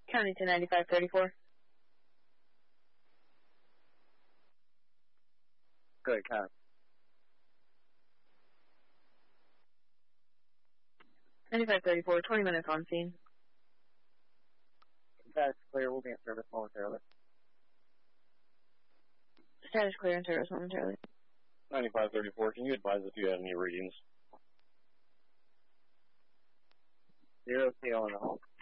County to 9534. Good, count. 9534, 20 minutes on scene. Status clear, we'll be in service momentarily. Status clear in service momentarily. 9534, can you advise if you have any readings? 0 tail in the hole.